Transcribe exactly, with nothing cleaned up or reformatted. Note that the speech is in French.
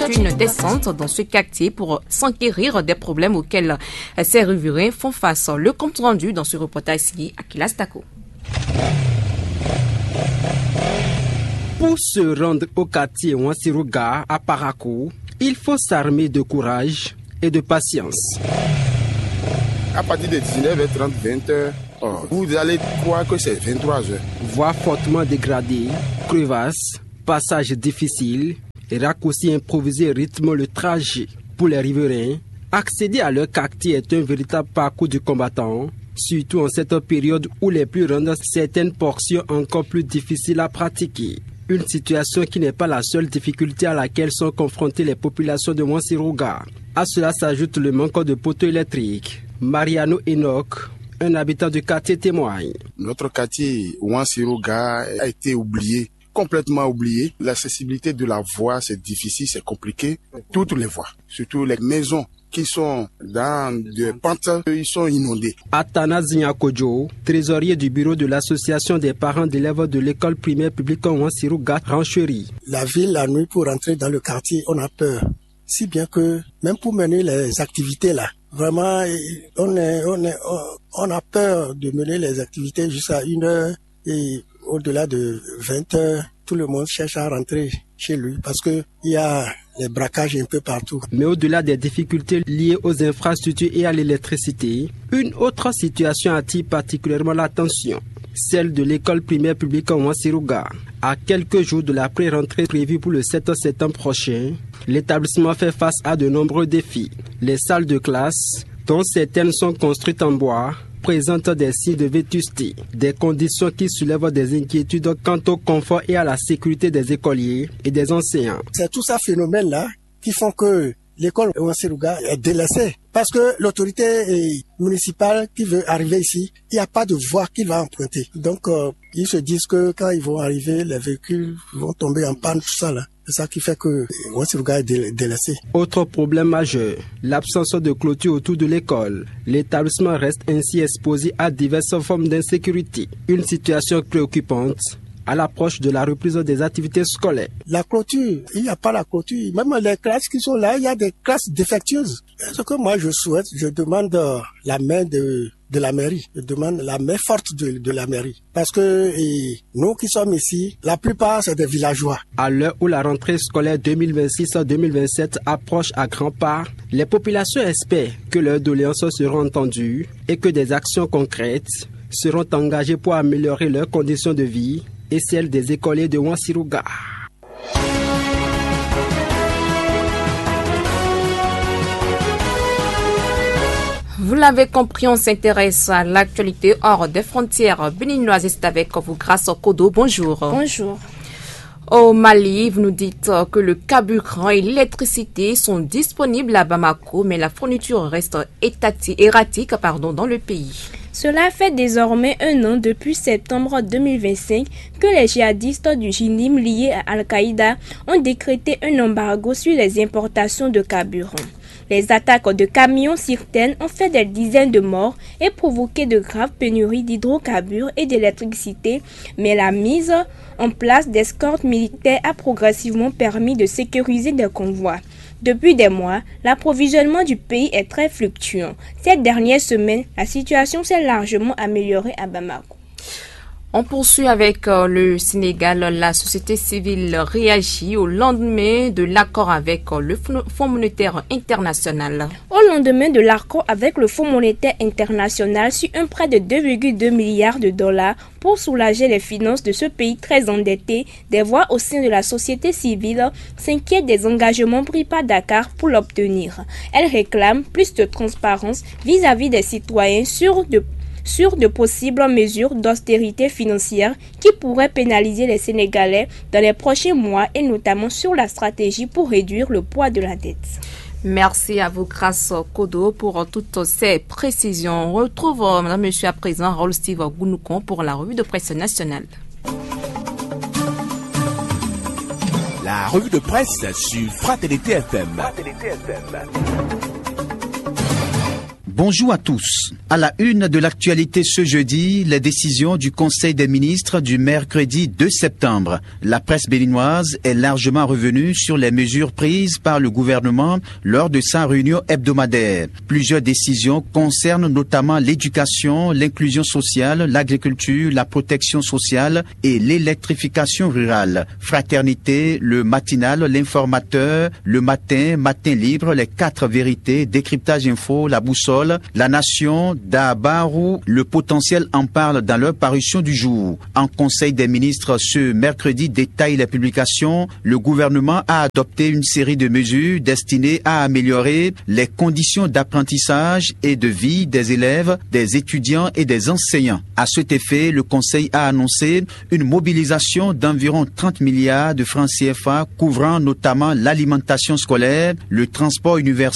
une descente dans ce quartier pour s'enquérir des problèmes auxquels ces riverains font face. Le compte rendu dans ce reportage signé Akilas Tako. Pour se rendre au quartier Wansiruga à Parakou, il faut s'armer de courage et de patience. À partir de dix-neuf heures trente, vingt heures, oh, vous allez croire que c'est vingt-trois heures. Voies fortement dégradées, crevasses, passages difficiles et raccourcis improvisés rythment le trajet. Pour les riverains, accéder à leur quartier est un véritable parcours du combattant, surtout en cette période où les pluies rendent certaines portions encore plus difficiles à pratiquer. Une situation qui n'est pas la seule difficulté à laquelle sont confrontées les populations de Wansiruga. À cela s'ajoute le manque de poteaux électriques. Mariano Enoch, un habitant du quartier, témoigne. Notre quartier Wansiruga a été oublié, complètement oublié. L'accessibilité de la voie, c'est difficile, c'est compliqué. Toutes les voies, surtout les maisons qui sont dans des pentes, ils sont inondés. Athanas Nyakodjo, trésorier du bureau de l'association des parents d'élèves de l'école primaire publique Wansiruga Rancherie. La ville, la nuit, pour entrer dans le quartier, on a peur. Si bien que, même pour mener les activités là, vraiment, on, est, on, est, on a peur de mener les activités jusqu'à une heure et au-delà de vingt heures, tout le monde cherche à rentrer chez lui parce que il y a les braquages un peu partout. Mais au-delà des difficultés liées aux infrastructures et à l'électricité, une autre situation attire particulièrement l'attention. Celle de l'école primaire publique Wansiruga. À quelques jours de la pré-rentrée prévue pour le sept septembre prochain, l'établissement fait face à de nombreux défis. Les salles de classe, dont certaines sont construites en bois, présentent des signes de vétusté, des conditions qui soulèvent des inquiétudes quant au confort et à la sécurité des écoliers et des enseignants. C'est tout ça phénomène-là qui font que l'école Wansiruga est délaissée. Parce que l'autorité municipale qui veut arriver ici, il n'y a pas de voie qu'il va emprunter. Donc, euh, ils se disent que quand ils vont arriver, les véhicules vont tomber en panne, tout ça là. C'est ça qui fait que Wansiruga est délaissé. Autre problème majeur, l'absence de clôture autour de l'école. L'établissement reste ainsi exposé à diverses formes d'insécurité. Une situation préoccupante à l'approche de la reprise des activités scolaires. La clôture, il n'y a pas la clôture. Même les classes qui sont là, il y a des classes défectueuses. Ce que moi je souhaite, je demande la main de, de la mairie. Je demande la main forte de, de la mairie. Parce que et, nous qui sommes ici, la plupart c'est des villageois. À l'heure où la rentrée scolaire deux mille vingt-six deux mille vingt-sept approche à grands pas, les populations espèrent que leurs doléances seront entendues et que des actions concrètes seront engagées pour améliorer leurs conditions de vie et celle des écoliers de Wansiruga. Vous l'avez compris, on s'intéresse à l'actualité hors des frontières béninoises. C'est avec vous grâce au Kodo. Bonjour. Bonjour. Au Mali, vous nous dites que le carburant et l'électricité sont disponibles à Bamako, mais la fourniture reste erratique pardon, dans le pays. Cela fait désormais un an depuis septembre deux mille vingt-cinq que les djihadistes du Jinim liés à Al-Qaïda ont décrété un embargo sur les importations de carburant. Les attaques de camions citernes ont fait des dizaines de morts et provoqué de graves pénuries d'hydrocarbures et d'électricité, mais la mise en place d'escortes militaires a progressivement permis de sécuriser des convois. Depuis des mois, l'approvisionnement du pays est très fluctuant. Cette dernière semaine, la situation s'est largement améliorée à Bamako. On poursuit avec euh, le Sénégal. La société civile réagit au lendemain de l'accord avec euh, le Fonds monétaire international. Au lendemain de l'accord avec le Fonds monétaire international sur un prêt de deux virgule deux milliards de dollars pour soulager les finances de ce pays très endetté, des voix au sein de la société civile s'inquiètent des engagements pris par Dakar pour l'obtenir. Elles réclament plus de transparence vis-à-vis des citoyens sur de sur de possibles mesures d'austérité financière qui pourraient pénaliser les Sénégalais dans les prochains mois et notamment sur la stratégie pour réduire le poids de la dette. Merci à vous, Grâce Kodo, pour toutes ces précisions. On retrouve, madame, monsieur, à présent, Raoul Steve Gounoucon pour la revue de presse nationale. La revue de presse sur Fraternité F M. Bonjour à tous. À la une de l'actualité ce jeudi, les décisions du Conseil des ministres du mercredi deux septembre. La presse béninoise est largement revenue sur les mesures prises par le gouvernement lors de sa réunion hebdomadaire. Plusieurs décisions concernent notamment l'éducation, l'inclusion sociale, l'agriculture, la protection sociale et l'électrification rurale. Fraternité, le matinal, l'informateur, le matin, matin libre, les quatre vérités, décryptage info, la boussole, La Nation, Dabarou, le potentiel en parle dans leur parution du jour. En Conseil des ministres ce mercredi détaille les publications. Le gouvernement a adopté une série de mesures destinées à améliorer les conditions d'apprentissage et de vie des élèves, des étudiants et des enseignants. À cet effet, le Conseil a annoncé une mobilisation d'environ trente milliards de francs C F A couvrant notamment l'alimentation scolaire, le transport universitaire